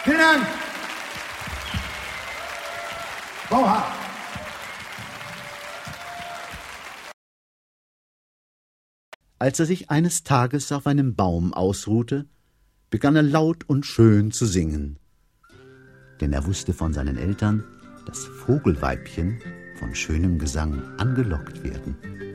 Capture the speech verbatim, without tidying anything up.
Vielen Dank. Bauer. Als er sich eines Tages auf einem Baum ausruhte, begann er laut und schön zu singen. Denn er wusste von seinen Eltern, dass Vogelweibchen von schönem Gesang angelockt werden.